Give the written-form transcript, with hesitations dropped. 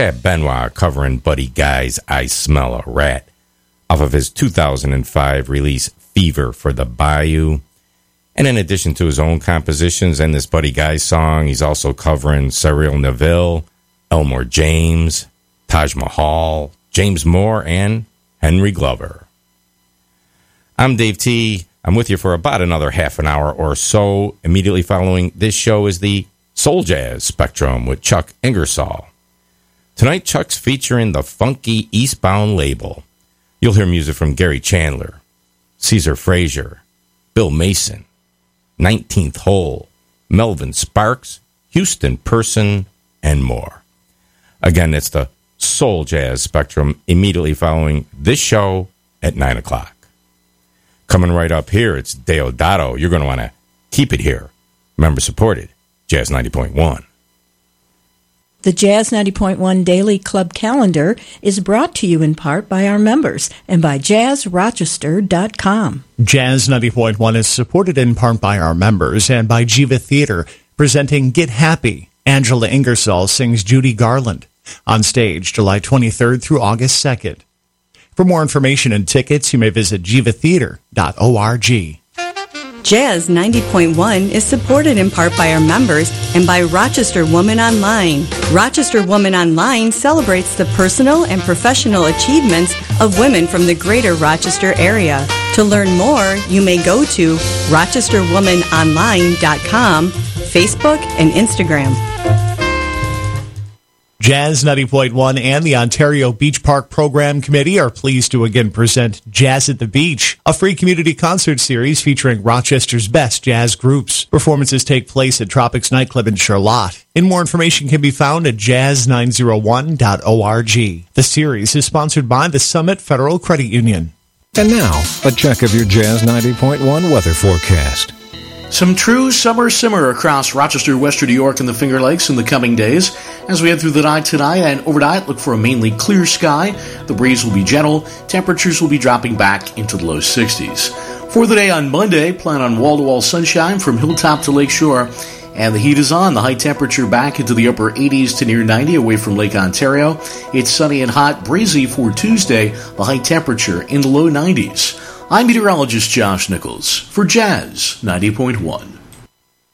Chad Benoit covering Buddy Guy's I Smell a Rat off of his 2005 release Fever for the Bayou. And in addition to his own compositions and this Buddy Guy song, he's also covering Cyril Neville, Elmore James, Taj Mahal, James Moore, and Henry Glover. I'm Dave T. I'm with you for about another half an hour or so. Immediately following this show is the Soul Jazz Spectrum with Chuck Ingersoll. Tonight, Chuck's featuring the funky Eastbound label. You'll hear music from Gary Chandler, Caesar Frazier, Bill Mason, 19th Hole, Melvin Sparks, Houston Person, and more. Again, it's the Soul Jazz Spectrum immediately following this show at 9 o'clock. Coming right up here, it's Deodato. You're going to want to keep it here. Member supported, Jazz 90.1. The Jazz 90.1 Daily Club Calendar is brought to you in part by our members and by JazzRochester.com. Jazz 90.1 is supported in part by our members and by Jiva Theater, presenting Get Happy. Angela Ingersoll sings Judy Garland on stage July 23rd through August 2nd. For more information and tickets, you may visit jivatheater.org. Jazz 90.1 is supported in part by our members and by Rochester Woman Online. Rochester Woman Online celebrates the personal and professional achievements of women from the greater Rochester area. To learn more, you may go to rochesterwomanonline.com, Facebook, and Instagram. Jazz 90.1 and the Ontario Beach Park Program Committee are pleased to again present Jazz at the Beach, a free community concert series featuring Rochester's best jazz groups. Performances take place at Tropics Nightclub in Charlotte. And more information can be found at jazz901.org. The series is sponsored by the Summit Federal Credit Union. And now, a check of your Jazz 90.1 weather forecast. Some true summer simmer across Rochester, Western New York, and the Finger Lakes in the coming days. As we head through the night tonight and overnight, look for a mainly clear sky. The breeze will be gentle. Temperatures will be dropping back into the low 60s. For the day on Monday, plan on wall-to-wall sunshine from hilltop to lakeshore. And the heat is on. The high temperature back into the upper 80s to near 90 away from Lake Ontario. It's sunny and hot, breezy for Tuesday. The high temperature in the low 90s. I'm meteorologist Josh Nichols for Jazz 90.1.